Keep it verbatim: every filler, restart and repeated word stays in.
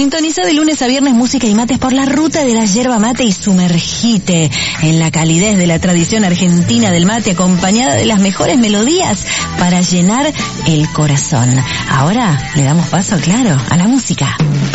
Sintoniza de lunes a viernes música y mates por la ruta de la yerba mate y sumergite en la calidez de la tradición argentina del mate, acompañada de las mejores melodías para llenar el corazón. Ahora le damos paso, claro, a la música.